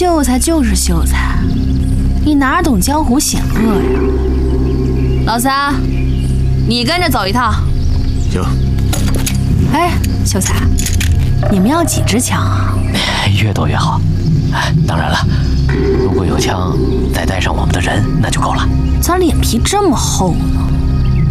秀才就是秀才，你哪懂江湖险恶呀？老三，你跟着走一趟。 行。 哎，秀才，你们要几支枪啊？ 越多越好。当然了，如果有枪，再带上我们的人，那就够了。 咋脸皮这么厚呢？